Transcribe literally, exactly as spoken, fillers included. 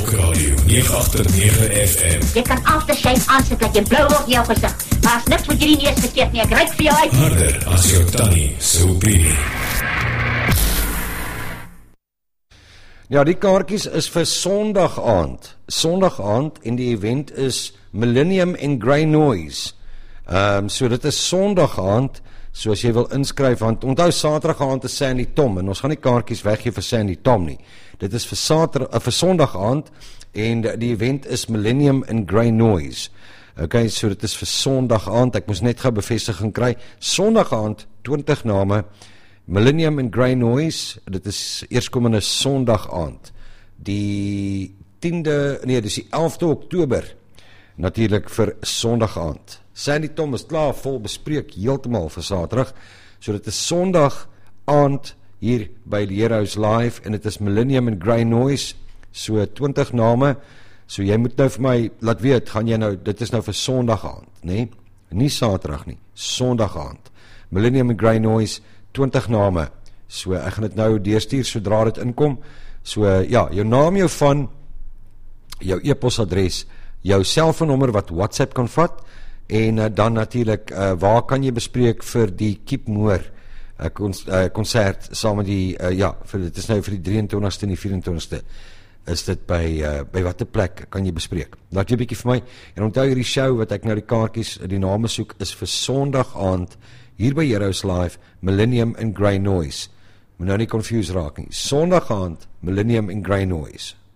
Blok Radio nege agt nege F M. Jy kan aftershave aansit dat jy blou word in jou gesig. Maar as niks met jullie neus verkeerd nie, ek ryk vir jou uit. Harder as jou tannie se opinie. Ja, die kaartjies is vir Sondag aand. Sondag aand en die event is Millennium en Grey Noise. Um, so dit is Sondag aand, so as jy wil inskryf, want onthou Saterdag aand is Sandy Tom, en ons gaan nie kaartjies weggee vir Sandy Tom nie. Dit is vir, Saterdag, uh, vir Sondag aand, en die event is Millennium en Grey Noise. Ok, so dit is vir Sondag aand, ek moes net gou bevestiging kry. Sondag aand, twintig name, Millennium en Grey Noise, dit is eerskomende Sondag aand. Die tiende, nee, dis die elfde Oktober, natuurlik vir Sondag aand. Sandy Tom is klaar vol bespreek, heeltemal vir Saterdag, so dit is Sondag aand hier by die Heroes Live, en dit is Millennium en Grey Noise, so twintig name, so jy moet nou vir my laat weet, gaan jy nou, dit is nou vir Sondag aand, nee, nie Saterdag nie, Sondag aand, Millennium en Grey Noise, twintig name, so ek gaan dit nou deurstuur, sodra dit inkom, so ja, jou naam, jou van, jou e-posadres, jou selfoonnommer wat WhatsApp kan vat, en uh, dan natuurlijk, uh, waar kan jy bespreek vir die Keep Moore uh, concert, uh, saam met die, uh, ja, vir, dit is nou vir die drieëntwintigste en die vierentwintigste, is dit by, uh, by wat die plek kan jy bespreek. Laat jy bykie vir my, en onthou hierdie show, wat ek nou die kaartjies, die name soek, is vir Sondag aand, hier by Heroes Live, Millennium en Grey Noise. Moet nou nie confused raak nie. Sondag aand, Millennium en Grey Noise.